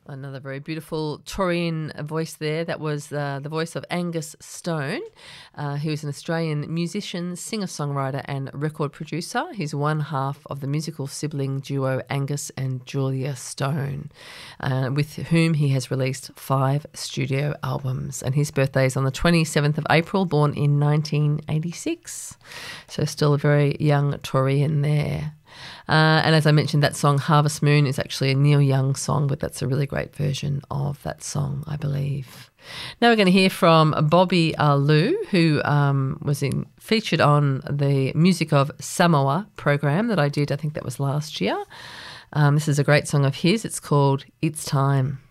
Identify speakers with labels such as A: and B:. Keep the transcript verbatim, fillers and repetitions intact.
A: Another very beautiful Taurian voice there. That was uh, the voice of Angus Stone, uh, who is an Australian musician, singer-songwriter and record producer. He's one half of the musical sibling duo Angus and Julia Stone, uh, with whom he has released five studio albums. And his birthday is on the twenty-seventh of April, born in nineteen eighty-six. So still a very young Taurian there. Uh, and as I mentioned, that song Harvest Moon is actually a Neil Young song, but that's a really great version of that song, I believe. Now we're going to hear from Bobby Alu, who um, was in, featured on the Music of Samoa program that I did, I think that was last year. Um, this is a great song of his. It's called It's Time.